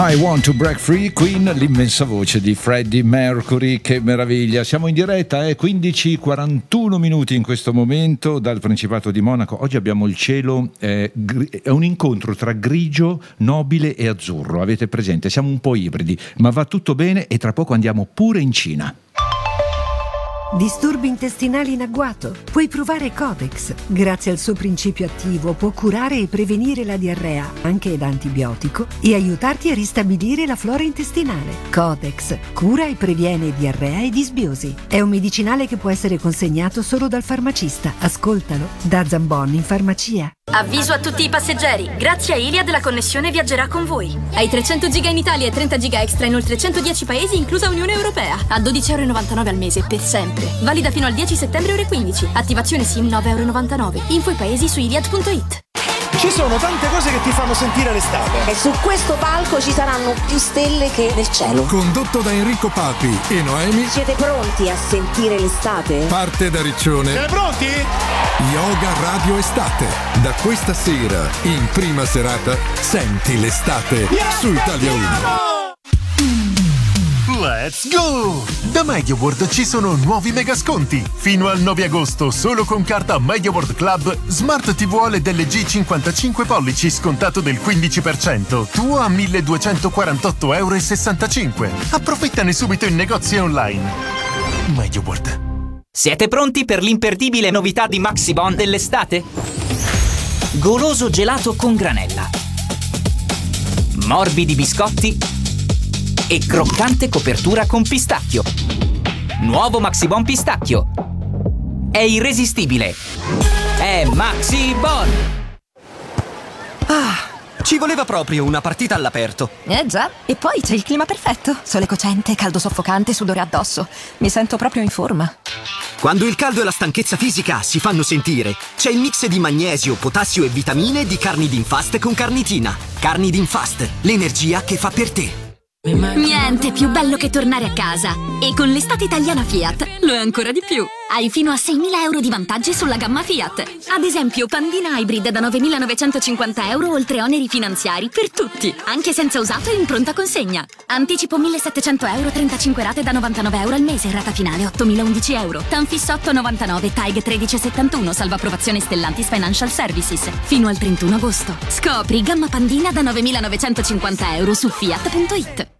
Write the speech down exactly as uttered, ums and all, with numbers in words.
I Want to Break Free, Queen, l'immensa voce di Freddie Mercury, che meraviglia. Siamo in diretta, è quindici e quarantuno minuti in questo momento dal Principato di Monaco. Oggi abbiamo il cielo, eh, gri- è un incontro tra grigio, nobile e azzurro, avete presente? Siamo un po' ibridi, ma va tutto bene e tra poco andiamo pure in Cina. Disturbi intestinali in agguato? Puoi provare Codex. Grazie al suo principio attivo può curare e prevenire la diarrea, anche da antibiotico, e aiutarti a ristabilire la flora intestinale. Codex cura e previene diarrea e disbiosi. È un medicinale che può essere consegnato solo dal farmacista. Ascoltalo da Zambon in farmacia. Avviso a tutti i passeggeri, grazie a Iliad la connessione viaggerà con voi. Hai trecento giga in Italia e trenta giga extra in oltre centodieci paesi, inclusa Unione Europea, a dodici virgola novantanove euro al mese per sempre. Valida fino al dieci settembre ore quindici. Attivazione SIM nove virgola novantanove euro. Info i paesi su iliad punto it. Ci sono tante cose che ti fanno sentire l'estate. E su questo palco ci saranno più stelle che nel cielo. Condotto da Enrico Papi e Noemi. Siete pronti a sentire l'estate? Parte da Riccione. Siete pronti? Yoga Radio Estate. Da questa sera, in prima serata, senti l'estate yeah, su Italia uno. Let's go! Da MediaWorld ci sono nuovi mega sconti. Fino al nove agosto, solo con carta MediaWorld Club, Smart tivù O L E D L G cinquantacinque pollici scontato del quindici per cento. Tuo a milleduecentoquarantotto virgola sessantacinque euro. Approfittane subito in negozi e online. MediaWorld. Siete pronti per l'imperdibile novità di Maxibon dell'estate? Goloso gelato con granella, morbidi biscotti e croccante copertura con pistacchio. Nuovo Maxibon pistacchio. È irresistibile. È Maxibon. Ah, ci voleva proprio una partita all'aperto. Eh già, e poi c'è il clima perfetto. Sole cocente, caldo soffocante, sudore addosso. Mi sento proprio in forma. Quando il caldo e la stanchezza fisica si fanno sentire, c'è il mix di magnesio, potassio e vitamine di Carnidin Fast con carnitina. Carnidin Fast, l'energia che fa per te. Niente più bello che tornare a casa. E con l'estate italiana Fiat lo è ancora di più. Hai fino a seimila euro di vantaggi sulla gamma Fiat. Ad esempio Pandina Hybrid da novemilanovecentocinquanta euro oltre oneri finanziari per tutti, anche senza usato e in pronta consegna. Anticipo millesettecento euro, trentacinque rate da novantanove euro al mese, rata finale ottomilaundici euro. Tanfis otto virgola novantanove, Taig tredici virgola settantuno, salva approvazione Stellantis Financial Services. Fino al trentuno agosto. Scopri gamma Pandina da novemilanovecentocinquanta euro su fiat punto it.